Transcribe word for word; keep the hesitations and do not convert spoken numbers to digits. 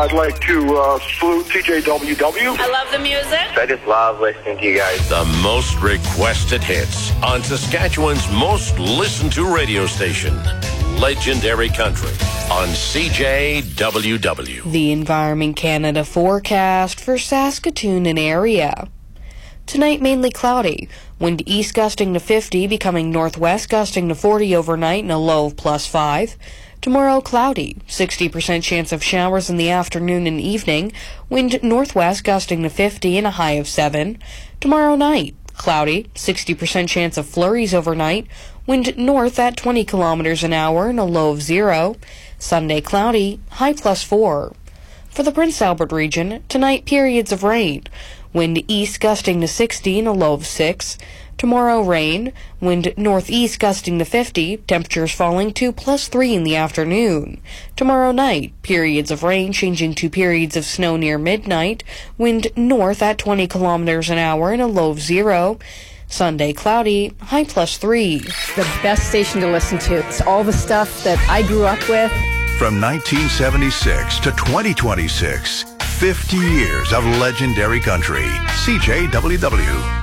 I'd like to uh, salute C J W W. I love the music. I just love listening to you guys. The most requested hits on Saskatchewan's most listened to radio station, Legendary Country, on C J W W. The Environment Canada forecast for Saskatoon and area. Tonight, mainly cloudy. Wind east gusting to fifty, becoming northwest gusting to forty overnight and a low of plus five. Tomorrow, cloudy. sixty percent chance of showers in the afternoon and evening. Wind northwest gusting to fifty and a high of seven. Tomorrow night, cloudy. sixty percent chance of flurries overnight. Wind north at twenty kilometers an hour and a low of zero. Sunday, cloudy. High plus four. For the Prince Albert region, tonight periods of rain. Wind east gusting to sixty and a low of six. Tomorrow, rain. Wind northeast gusting to fifty. Temperatures falling to plus three in the afternoon. Tomorrow night, periods of rain changing to periods of snow near midnight. Wind north at twenty kilometers an hour and a low of zero. Sunday, cloudy. High plus three. The best station to listen to. It's all the stuff that I grew up with. From nineteen seventy-six to twenty twenty-six, fifty years of legendary country. C J W W.